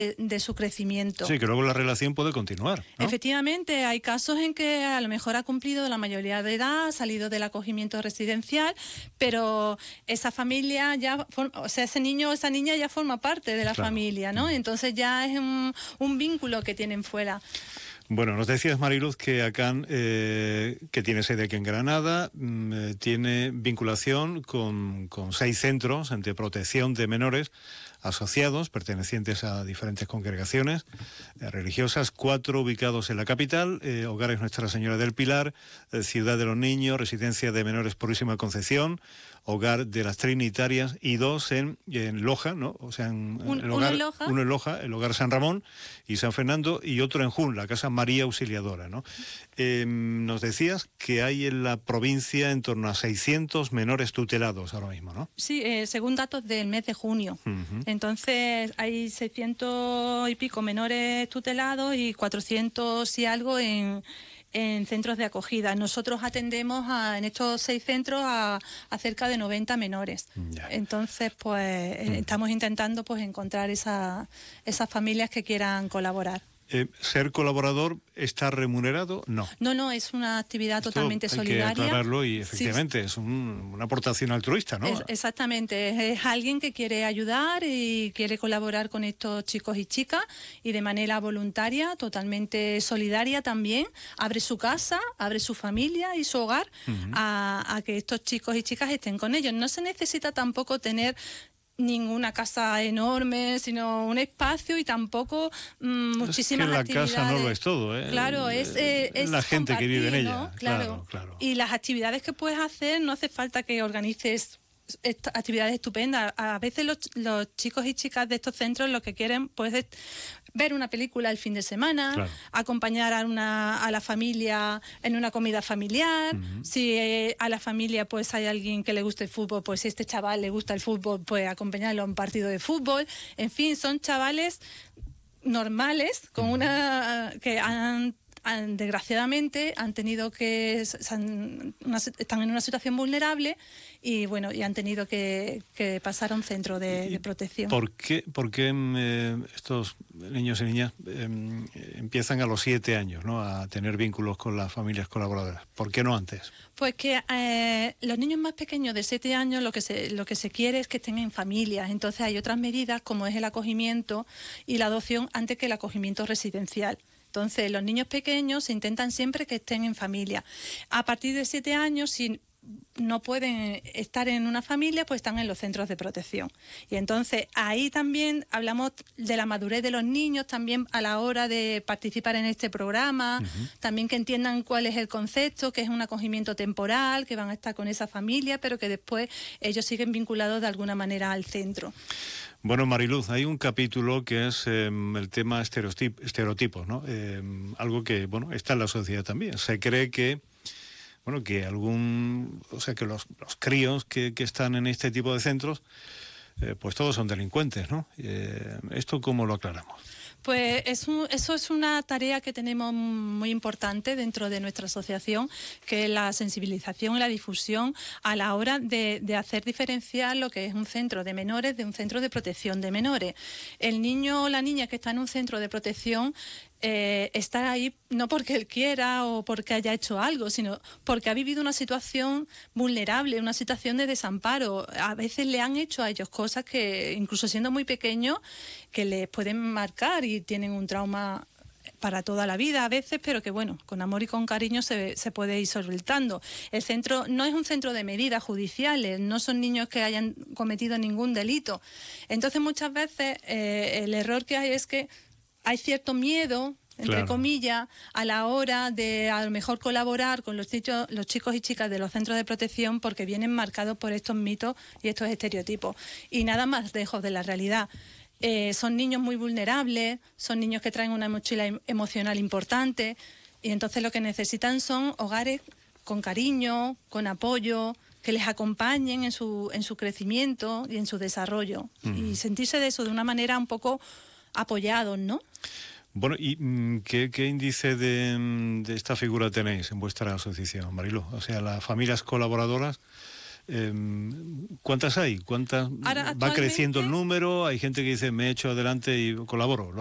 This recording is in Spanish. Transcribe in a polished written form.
de su crecimiento. Sí, que luego la relación puede continuar, ¿no? Efectivamente, hay casos en que a lo mejor ha cumplido la mayoría de edad, ha salido del acogimiento residencial, pero esa familia ya, o sea, ese niño o esa niña ya forma parte de la familia, ¿no? Entonces ya es un vínculo que tienen fuera. Bueno, nos decías, Mariluz, que ACAN, que tiene sede aquí en Granada, tiene vinculación con 6 centros de protección de menores asociados, pertenecientes a diferentes congregaciones religiosas, 4 ubicados en la capital, Hogares Nuestra Señora del Pilar, Ciudad de los Niños, Residencia de Menores Purísima Concepción, Hogar de las Trinitarias, y 2 en Loja, ¿no? O sea, uno en Loja, el Hogar San Ramón y San Fernando, y otro en Jun, la Casa María Auxiliadora, ¿no? Nos decías que hay en la provincia en torno a 600 menores tutelados ahora mismo, ¿no? Sí, según datos del mes de junio. Entonces hay 600 y pico menores tutelados y 400 y algo en centros de acogida. Nosotros atendemos en estos 6 centros a cerca de 90 menores. Ya. Entonces, pues estamos intentando pues encontrar esas familias que quieran colaborar. ¿Ser colaborador está remunerado? No. No, es una actividad totalmente solidaria. Hay que aclararlo y efectivamente es una aportación altruista, ¿no? Exactamente, es alguien que quiere ayudar y quiere colaborar con estos chicos y chicas, y de manera voluntaria, totalmente solidaria también, abre su casa, abre su familia y su hogar a que estos chicos y chicas estén con ellos. No se necesita tampoco tener ninguna casa enorme, sino un espacio y tampoco muchísimas actividades. Es que la casa no lo es todo, ¿eh? Claro, es la gente que vive en ella, ¿no? Claro. Y las actividades que puedes hacer, no hace falta que organices actividades estupendas. A veces los chicos y chicas de estos centros lo que quieren pues es ver una película el fin de semana, acompañar a la familia en una comida familiar. Si a la familia pues hay alguien que le guste el fútbol, pues si a este chaval le gusta el fútbol, pues acompañarlo a un partido de fútbol. En fin, son chavales normales con desgraciadamente han tenido que están en una situación vulnerable y bueno, y han tenido que pasar a un centro de protección. ¿Por qué estos niños y niñas empiezan a los 7 años, ¿no?, a tener vínculos con las familias colaboradoras? ¿Por qué no antes? Pues que los niños más pequeños de 7 años lo que se quiere es que estén en familias. Entonces hay otras medidas como es el acogimiento y la adopción antes que el acogimiento residencial. Entonces, los niños pequeños se intentan siempre que estén en familia. A partir de 7 años, si no pueden estar en una familia, pues están en los centros de protección. Y entonces, ahí también hablamos de la madurez de los niños, también a la hora de participar en este programa, también que entiendan cuál es el concepto, que es un acogimiento temporal, que van a estar con esa familia, pero que después ellos siguen vinculados de alguna manera al centro. Bueno, Mariluz, hay un capítulo que es el tema estereotipos, ¿no? Algo que, bueno, está en la sociedad también. Se cree que, bueno, que que los críos que están en este tipo de centros, pues todos son delincuentes, ¿no? ¿Esto cómo lo aclaramos? Pues eso es una tarea que tenemos muy importante dentro de nuestra asociación, que es la sensibilización y la difusión a la hora de hacer diferenciar lo que es un centro de menores de un centro de protección de menores. El niño o la niña que está en un centro de protección está ahí no porque él quiera o porque haya hecho algo, sino porque ha vivido una situación vulnerable, una situación de desamparo. A veces le han hecho a ellos cosas que, incluso siendo muy pequeños, que les pueden marcar y tienen un trauma para toda la vida a veces, pero que bueno, con amor y con cariño se puede ir solventando. El centro no es un centro de medidas judiciales, no son niños que hayan cometido ningún delito. Entonces muchas veces el error que hay es que hay cierto miedo, entre comillas, a la hora de a lo mejor colaborar con los chicos y chicas de los centros de protección, porque vienen marcados por estos mitos y estos estereotipos. Y nada más lejos de la realidad. Son niños muy vulnerables, son niños que traen una mochila emocional importante, y entonces lo que necesitan son hogares con cariño, con apoyo, que les acompañen en su crecimiento y en su desarrollo. Y sentirse de eso de una manera un poco apoyados, ¿no? Bueno, ¿y qué índice de esta figura tenéis en vuestra asociación, Mariluz? O sea, las familias colaboradoras, ¿Cuántas hay? ¿Va creciendo el número? Hay gente que dice, me echo adelante y colaboro.